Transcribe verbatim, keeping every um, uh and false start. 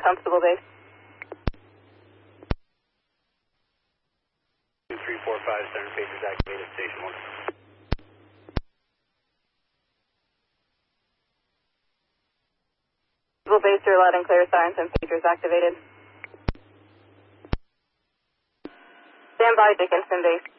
Constable Base. two three four five, siren pagers activated, station one. Constable Base, you're loud and clear, sirens and pagers activated. Stand by, Dickinson Base.